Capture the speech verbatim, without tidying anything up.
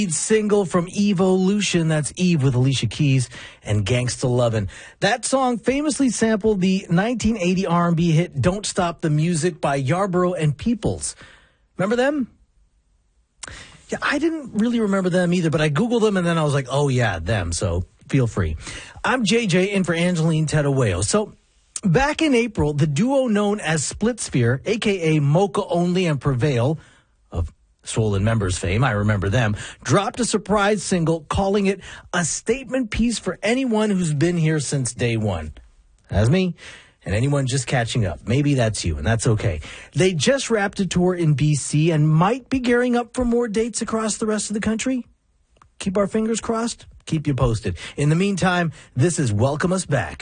Single from Evolution, that's Eve with Alicia Keys and Gangsta Lovin'. That song famously sampled the nineteen eighty R and B hit Don't Stop the Music by Yarborough and Peoples. Remember them? Yeah, I didn't really remember them either, but I Googled them and then I was like, oh yeah, them, so feel free. I'm J J in for Angeline Tedaweo. So back in April, the duo known as Split Sphere, a k a. Mocha Only and Prevail, of Swollen Members fame, I remember them, dropped a surprise single calling it a statement piece for anyone who's been here since day one. That's me, and anyone just catching up. Maybe that's you, and that's okay. They just wrapped a tour in B C and might be gearing up for more dates across the rest of the country. Keep our fingers crossed. Keep you posted. In the meantime, this is Welcome Us Back.